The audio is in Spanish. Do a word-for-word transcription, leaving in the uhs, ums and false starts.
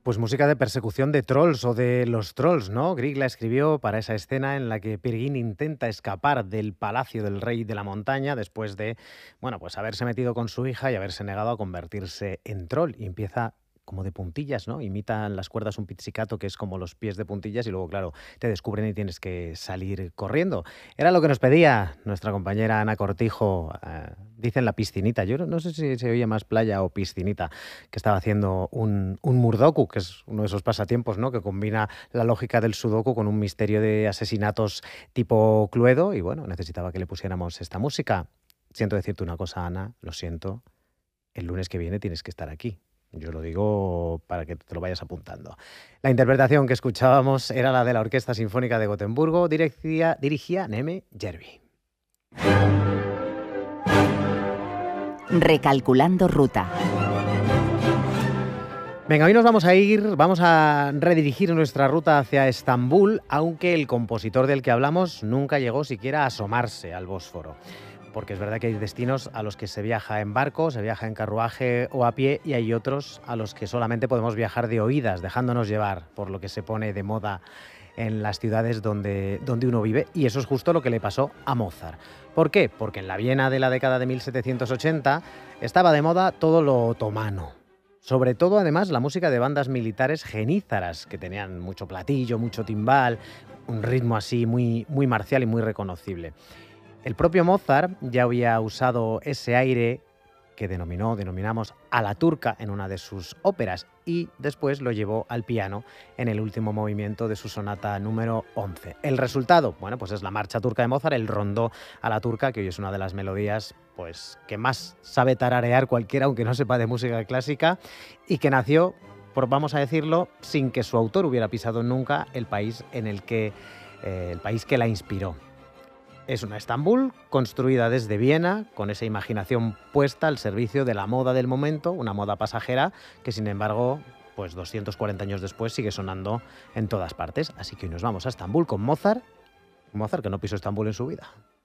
Pues música de persecución de trolls o de los trolls, ¿no? Grieg la escribió para esa escena en la que Peer Gynt intenta escapar del palacio del rey de la montaña después de, bueno, pues haberse metido con su hija y haberse negado a convertirse en troll. Y empieza como de puntillas, ¿no? Imitan las cuerdas un pizzicato que es como los pies de puntillas y luego, claro, te descubren y tienes que salir corriendo. Era lo que nos pedía nuestra compañera Ana Cortijo, eh, dicen la piscinita. Yo no, no sé si se oye más playa o piscinita, que estaba haciendo un, un Murdoku, que es uno de esos pasatiempos, ¿no? Que combina la lógica del sudoku con un misterio de asesinatos tipo Cluedo y bueno, necesitaba que le pusiéramos esta música. Siento decirte una cosa, Ana, lo siento, el lunes que viene tienes que estar aquí. Yo lo digo para que te lo vayas apuntando. La interpretación que escuchábamos era la de la Orquesta Sinfónica de Gotemburgo, dirigía, dirigía Neme Järvi. Recalculando ruta. Venga, hoy nos vamos a ir, vamos a redirigir nuestra ruta hacia Estambul, aunque el compositor del que hablamos nunca llegó siquiera a asomarse al Bósforo. Porque es verdad que hay destinos a los que se viaja en barco, se viaja en carruaje o a pie, y hay otros a los que solamente podemos viajar de oídas, dejándonos llevar por lo que se pone de moda en las ciudades donde, donde uno vive. Y eso es justo lo que le pasó a Mozart. ¿Por qué? Porque en la Viena de la década de mil setecientos ochenta estaba de moda todo lo otomano. Sobre todo, además, la música de bandas militares genízaras, que tenían mucho platillo, mucho timbal, un ritmo así muy, muy marcial y muy reconocible. El propio Mozart ya había usado ese aire que denominó, denominamos a la turca en una de sus óperas y después lo llevó al piano en el último movimiento de su sonata número once. El resultado, bueno, pues es la marcha turca de Mozart, el rondó a la turca, que hoy es una de las melodías pues, que más sabe tararear cualquiera, aunque no sepa de música clásica, y que nació, por, vamos a decirlo, sin que su autor hubiera pisado nunca el país en el que, eh, el país que la inspiró. Es una Estambul construida desde Viena, con esa imaginación puesta al servicio de la moda del momento, una moda pasajera que, sin embargo, pues doscientos cuarenta años después sigue sonando en todas partes. Así que hoy nos vamos a Estambul con Mozart, Mozart que no pisó Estambul en su vida.